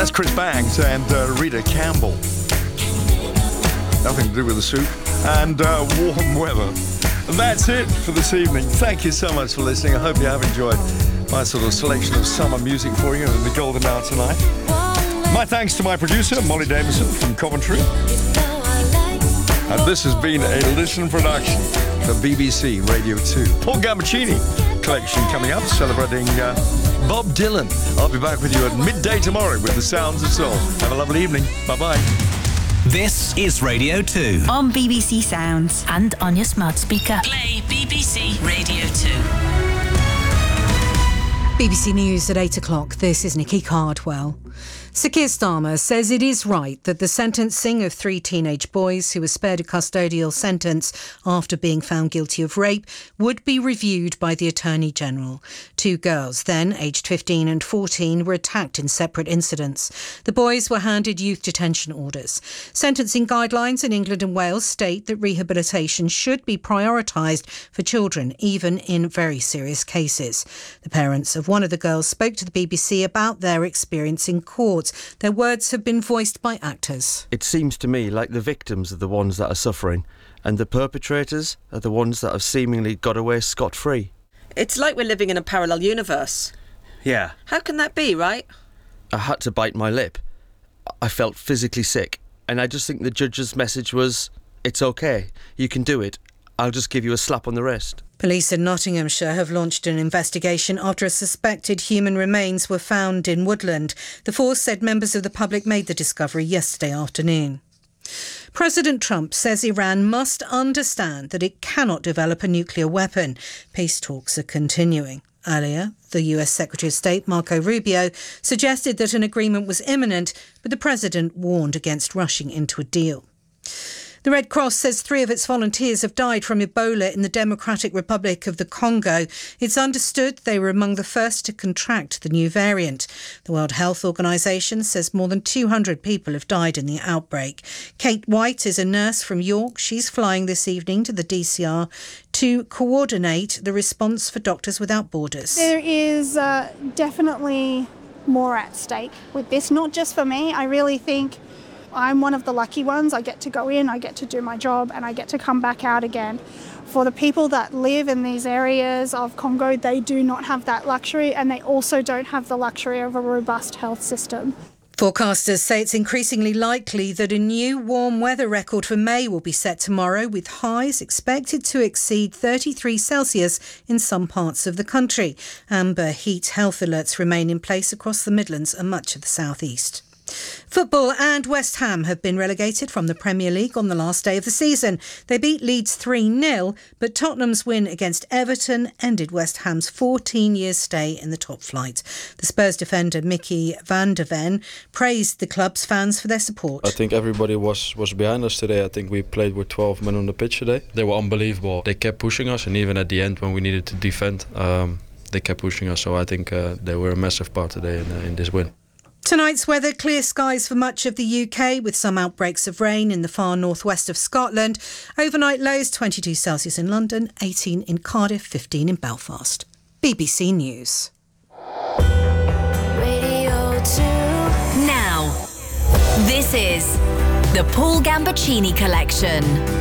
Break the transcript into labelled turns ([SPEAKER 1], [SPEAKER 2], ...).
[SPEAKER 1] That's Chris Bangs and Rita Campbell. Nothing to do with the soup. And warm weather. And that's it for this evening. Thank you so much for listening. I hope you have enjoyed my sort of selection of summer music for you in the golden hour tonight. My thanks to my producer, Molly Davison from Coventry. And this has been a Listen production for BBC Radio 2. Paul Gambaccini collection coming up, celebrating Bob Dylan. I'll be back with you at midday tomorrow with the Sounds of Soul. Have a lovely evening. Bye-bye.
[SPEAKER 2] This is Radio 2.
[SPEAKER 3] On BBC Sounds and on your smart speaker.
[SPEAKER 4] Play BBC Radio 2.
[SPEAKER 5] BBC News at 8 o'clock. This is Nikki Cardwell. Sir Keir Starmer says it is right that the sentencing of 3 teenage boys who were spared a custodial sentence after being found guilty of rape would be reviewed by the Attorney-General. 2 girls, then aged 15 and 14, were attacked in separate incidents. The boys were handed youth detention orders. Sentencing guidelines in England and Wales state that rehabilitation should be prioritised for children, even in very serious cases. The parents of one of the girls spoke to the BBC about their experience in court. Their words have been voiced by actors.
[SPEAKER 6] It seems to me like the victims are the ones that are suffering, and the perpetrators are the ones that have seemingly got away scot-free.
[SPEAKER 7] It's like we're living in a parallel universe.
[SPEAKER 6] Yeah.
[SPEAKER 7] How can that be, right?
[SPEAKER 6] I had to bite my lip. I felt physically sick, and I just think the judge's message was, it's okay, you can do it, I'll just give you a slap on the wrist.
[SPEAKER 5] Police in Nottinghamshire have launched an investigation after a suspected human remains were found in woodland. The force said members of the public made the discovery yesterday afternoon. President Trump says Iran must understand that it cannot develop a nuclear weapon. Peace talks are continuing. Earlier, the US Secretary of State, Marco Rubio, suggested that an agreement was imminent, but the president warned against rushing into a deal. The Red Cross says 3 of its volunteers have died from Ebola in the Democratic Republic of the Congo. It's understood they were among the first to contract the new variant. The World Health Organization says more than 200 people have died in the outbreak. Kate White is a nurse from York. She's flying this evening to the DCR to coordinate the response for Doctors Without Borders.
[SPEAKER 8] There is definitely more at stake with this, not just for me. I really think I'm one of the lucky ones. I get to go in, I get to do my job, and I get to come back out again. For the people that live in these areas of Congo, they do not have that luxury, and they also don't have the luxury of a robust health system.
[SPEAKER 5] Forecasters say it's increasingly likely that a new warm weather record for May will be set tomorrow, with highs expected to exceed 33 Celsius in some parts of the country. Amber heat health alerts remain in place across the Midlands and much of the South East. Football and West Ham have been relegated from the Premier League on the last day of the season. They beat Leeds 3-0, but Tottenham's win against Everton ended West Ham's 14-year stay in the top flight. The Spurs defender Mickey van der Ven praised the club's fans for their support.
[SPEAKER 9] I think everybody was behind us today. I think we played with 12 men on the pitch today. They were unbelievable. They kept pushing us, and even at the end when we needed to defend, they kept pushing us. So I think they were a massive part today in this win.
[SPEAKER 5] Tonight's weather, clear skies for much of the UK with some outbreaks of rain in the far northwest of Scotland. Overnight lows 22 Celsius in London, 18 in Cardiff, 15 in Belfast. BBC News.
[SPEAKER 4] Radio 2. Now, this is the Paul Gambaccini Collection.